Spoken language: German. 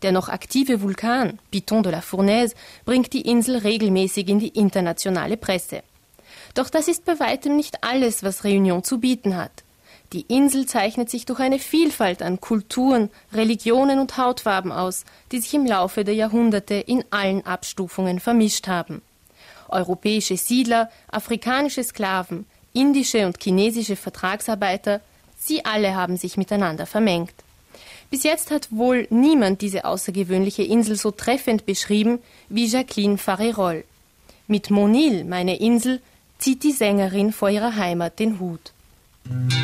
Der noch aktive Vulkan, Piton de la Fournaise, bringt die Insel regelmäßig in die internationale Presse. Doch das ist bei weitem nicht alles, was Réunion zu bieten hat. Die Insel zeichnet sich durch eine Vielfalt an Kulturen, Religionen und Hautfarben aus, die sich im Laufe der Jahrhunderte in allen Abstufungen vermischt haben. Europäische Siedler, afrikanische Sklaven, indische und chinesische Vertragsarbeiter, sie alle haben sich miteinander vermengt. Bis jetzt hat wohl niemand diese außergewöhnliche Insel so treffend beschrieben wie Jacqueline Farérolle. Mit Mon Île, meine Insel, zieht die Sängerin vor ihrer Heimat den Hut.